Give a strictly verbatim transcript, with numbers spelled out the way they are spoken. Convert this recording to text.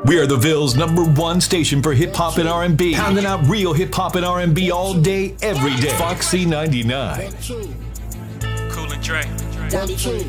We are the Ville's number one station for hip hop and R and B, pounding out real hip hop and R and B all day, every day. Foxy ninety-nine. Cool and Dre.